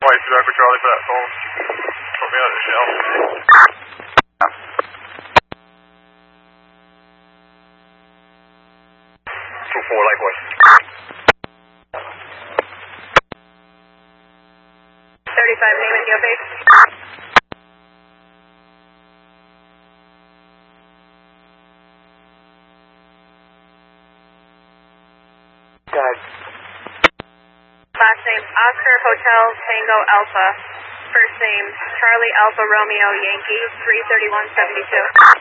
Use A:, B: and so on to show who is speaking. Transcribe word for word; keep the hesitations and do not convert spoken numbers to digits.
A: white two Echo Charlie for that phone. Put me on the shelf. two four, likewise.
B: thirty-five, name and your base. Last name, Oscar Hotel Tango Alpha. First name, Charlie Alpha Romeo Yankee, three thirty-one seventy-two.